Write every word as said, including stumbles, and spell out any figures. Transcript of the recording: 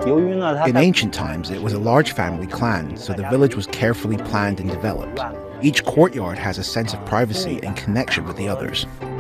In ancient times, it was a large family clan, so the village was carefully planned and developed. Each courtyard has a sense of privacy and connection with the others.